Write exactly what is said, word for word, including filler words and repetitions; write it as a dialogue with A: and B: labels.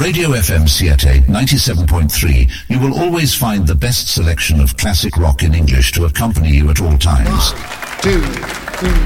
A: Radio F M Siete ninety-seven point three, you will always find the best selection of classic rock in English to accompany you at all times.
B: One, two, three.